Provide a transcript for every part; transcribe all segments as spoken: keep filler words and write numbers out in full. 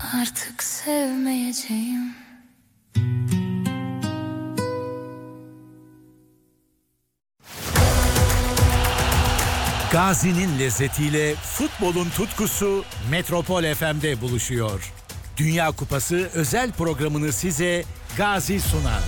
Artık sevmeyeceğim. Gazi'nin lezzetiyle futbolun tutkusu Metropol F M'de buluşuyor. Dünya Kupası özel programını size Gazi sunar.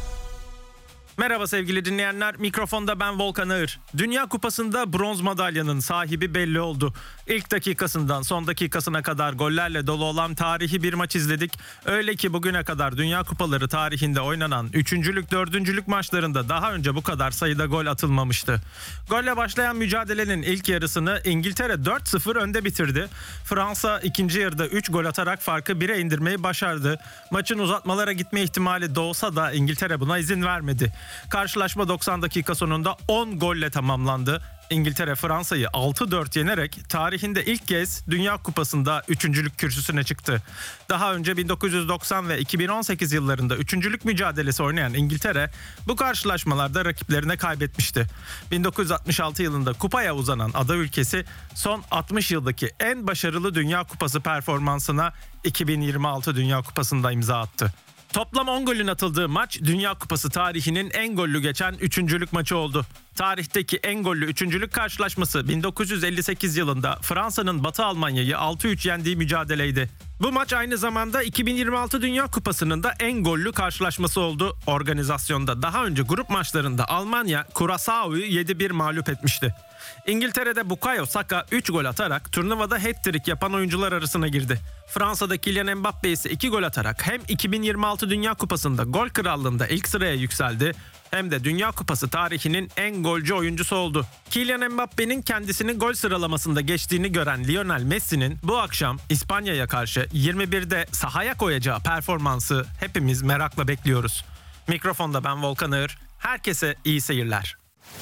Merhaba sevgili dinleyenler, mikrofonda ben Volkan Ağır. Dünya Kupası'nda bronz madalyanın sahibi belli oldu. İlk dakikasından son dakikasına kadar gollerle dolu olan tarihi bir maç izledik. Öyle ki bugüne kadar Dünya Kupaları tarihinde oynanan üçüncülük, dördüncülük maçlarında daha önce bu kadar sayıda gol atılmamıştı. Golle başlayan mücadelenin ilk yarısını İngiltere dört sıfır önde bitirdi. Fransa ikinci yarıda üç gol atarak farkı bire indirmeyi başardı. Maçın uzatmalara gitme ihtimali doğsa da İngiltere buna izin vermedi. Karşılaşma doksan dakika sonunda on golle tamamlandı. İngiltere Fransa'yı altı dört yenerek tarihinde ilk kez Dünya Kupası'nda üçüncülük kürsüsüne çıktı. Daha önce bin dokuz yüz doksan ve iki bin on sekiz yıllarında üçüncülük mücadelesi oynayan İngiltere bu karşılaşmalarda rakiplerine kaybetmişti. bin dokuz yüz altmış altı yılında kupaya uzanan ada ülkesi son altmış yıldaki en başarılı Dünya Kupası performansına iki bin yirmi altı Dünya Kupası'nda imza attı. Toplam on golün atıldığı maç Dünya Kupası tarihinin en gollü geçen üçüncülük maçı oldu. Tarihteki en gollü üçüncülük karşılaşması bin dokuz yüz elli sekiz yılında Fransa'nın Batı Almanya'yı altı üç yendiği mücadeleydi. Bu maç aynı zamanda iki bin yirmi altı Dünya Kupası'nın da en gollü karşılaşması oldu. Organizasyonda daha önce grup maçlarında Almanya Curaçao'yu yedi bir mağlup etmişti. İngiltere'de Bukayo Saka üç gol atarak turnuvada hat-trick yapan oyuncular arasına girdi. Fransa'da Kylian Mbappe ise iki gol atarak hem iki bin yirmi altı Dünya Kupası'nda gol krallığında ilk sıraya yükseldi hem de Dünya Kupası tarihinin en golcü oyuncusu oldu. Kylian Mbappe'nin kendisinin gol sıralamasında geçtiğini gören Lionel Messi'nin bu akşam İspanya'ya karşı yirmi birde sahaya koyacağı performansı hepimiz merakla bekliyoruz. Mikrofonda ben Volkan Ağır. Herkese iyi seyirler.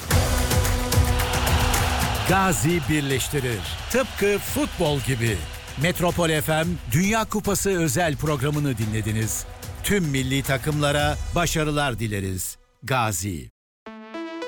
Gazi birleştirir. Tıpkı futbol gibi. Metropol F M Dünya Kupası özel programını dinlediniz. Tüm milli takımlara başarılar dileriz. Gazi.